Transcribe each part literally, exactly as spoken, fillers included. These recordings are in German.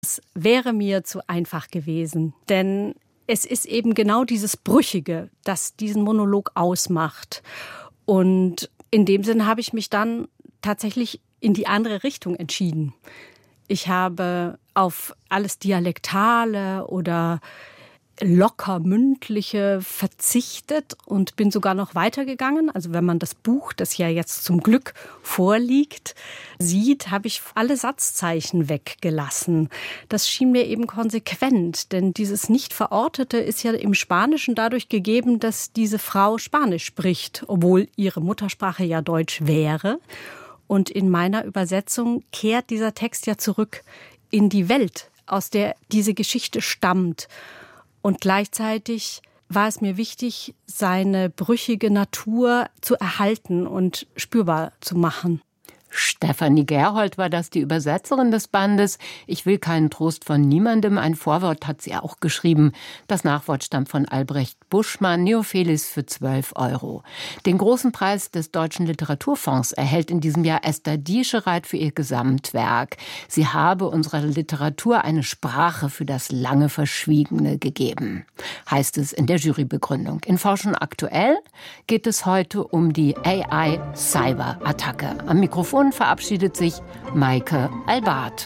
Es wäre mir zu einfach gewesen, denn es ist eben genau dieses Brüchige, das diesen Monolog ausmacht. Und in dem Sinn habe ich mich dann tatsächlich in die andere Richtung entschieden. Ich habe auf alles Dialektale oder locker mündliche verzichtet und bin sogar noch weitergegangen. Also wenn man das Buch, das ja jetzt zum Glück vorliegt, sieht, habe ich alle Satzzeichen weggelassen. Das schien mir eben konsequent, denn dieses Nicht-Verortete ist ja im Spanischen dadurch gegeben, dass diese Frau Spanisch spricht, obwohl ihre Muttersprache ja Deutsch wäre. Und in meiner Übersetzung kehrt dieser Text ja zurück in die Welt, aus der diese Geschichte stammt. Und gleichzeitig war es mir wichtig, seine brüchige Natur zu erhalten und spürbar zu machen. Stefanie Gerhold war das, die Übersetzerin des Bandes. Ich will keinen Trost von niemandem. Ein Vorwort hat sie auch geschrieben. Das Nachwort stammt von Albrecht Buschmann, Neophelis für zwölf Euro. Den großen Preis des Deutschen Literaturfonds erhält in diesem Jahr Esther Dieschereit für ihr Gesamtwerk. Sie habe unserer Literatur eine Sprache für das lange Verschwiegene gegeben, heißt es in der Jurybegründung. In Forschung aktuell geht es heute um die A I-Cyber-Attacke. Am Mikrofon verabschiedet sich Maike Albart.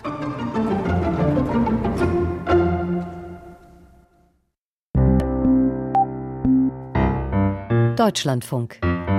Deutschlandfunk.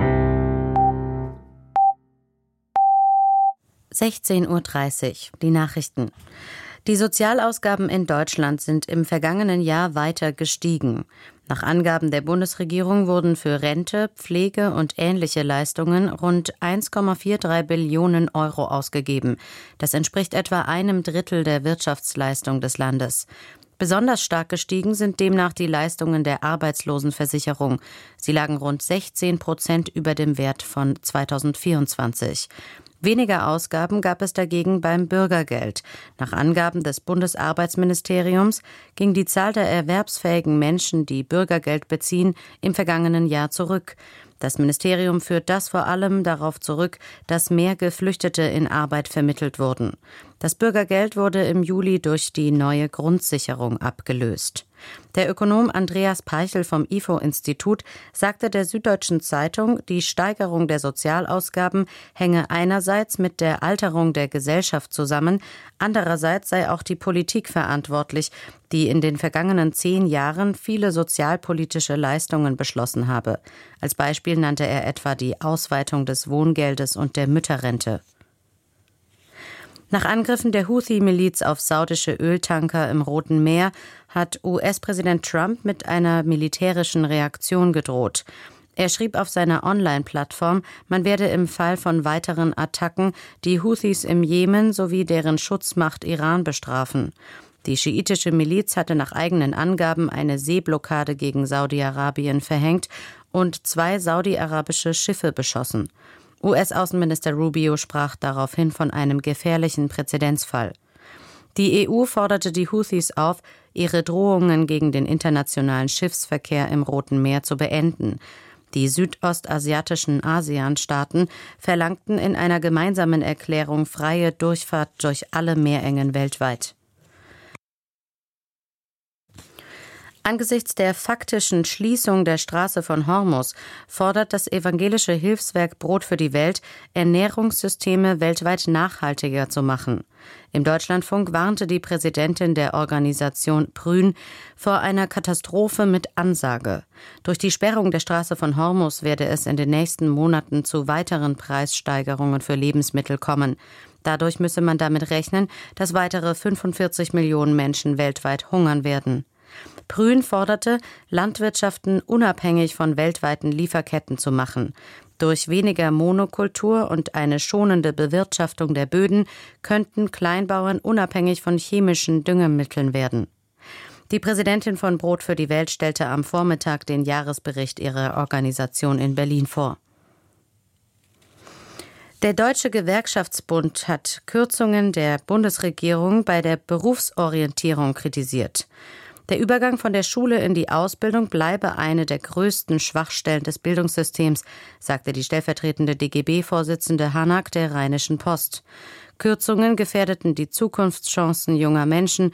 sechzehn Uhr dreißig. Die Nachrichten. Die Sozialausgaben in Deutschland sind im vergangenen Jahr weiter gestiegen. Nach Angaben der Bundesregierung wurden für Rente, Pflege und ähnliche Leistungen rund eins Komma dreiundvierzig Billionen Euro ausgegeben. Das entspricht etwa einem Drittel der Wirtschaftsleistung des Landes. Besonders stark gestiegen sind demnach die Leistungen der Arbeitslosenversicherung. Sie lagen rund sechzehn Prozent über dem Wert von zweitausendvierundzwanzig. Weniger Ausgaben gab es dagegen beim Bürgergeld. Nach Angaben des Bundesarbeitsministeriums ging die Zahl der erwerbsfähigen Menschen, die Bürgergeld beziehen, im vergangenen Jahr zurück. Das Ministerium führt das vor allem darauf zurück, dass mehr Geflüchtete in Arbeit vermittelt wurden. Das Bürgergeld wurde im Juli durch die neue Grundsicherung abgelöst. Der Ökonom Andreas Peichel vom I F O-Institut sagte der Süddeutschen Zeitung, die Steigerung der Sozialausgaben hänge einerseits mit der Alterung der Gesellschaft zusammen, andererseits sei auch die Politik verantwortlich, die in den vergangenen zehn Jahren viele sozialpolitische Leistungen beschlossen habe. Als Beispiel nannte er etwa die Ausweitung des Wohngeldes und der Mütterrente. Nach Angriffen der Houthi-Miliz auf saudische Öltanker im Roten Meer hat U S-Präsident Trump mit einer militärischen Reaktion gedroht. Er schrieb auf seiner Online-Plattform, man werde im Fall von weiteren Attacken die Houthis im Jemen sowie deren Schutzmacht Iran bestrafen. Die schiitische Miliz hatte nach eigenen Angaben eine Seeblockade gegen Saudi-Arabien verhängt und zwei saudi-arabische Schiffe beschossen. U S-Außenminister Rubio sprach daraufhin von einem gefährlichen Präzedenzfall. Die E U forderte die Houthis auf, ihre Drohungen gegen den internationalen Schiffsverkehr im Roten Meer zu beenden. Die südostasiatischen ASEAN-Staaten verlangten in einer gemeinsamen Erklärung freie Durchfahrt durch alle Meerengen weltweit. Angesichts der faktischen Schließung der Straße von Hormuz fordert das evangelische Hilfswerk Brot für die Welt, Ernährungssysteme weltweit nachhaltiger zu machen. Im Deutschlandfunk warnte die Präsidentin der Organisation Prün vor einer Katastrophe mit Ansage. Durch die Sperrung der Straße von Hormuz werde es in den nächsten Monaten zu weiteren Preissteigerungen für Lebensmittel kommen. Dadurch müsse man damit rechnen, dass weitere fünfundvierzig Millionen Menschen weltweit hungern werden. Prün forderte, Landwirtschaften unabhängig von weltweiten Lieferketten zu machen. Durch weniger Monokultur und eine schonende Bewirtschaftung der Böden könnten Kleinbauern unabhängig von chemischen Düngemitteln werden. Die Präsidentin von Brot für die Welt stellte am Vormittag den Jahresbericht ihrer Organisation in Berlin vor. Der Deutsche Gewerkschaftsbund hat Kürzungen der Bundesregierung bei der Berufsorientierung kritisiert. Der Übergang von der Schule in die Ausbildung bleibe eine der größten Schwachstellen des Bildungssystems, sagte die stellvertretende D G B-Vorsitzende Hanak der Rheinischen Post. Kürzungen gefährdeten die Zukunftschancen junger Menschen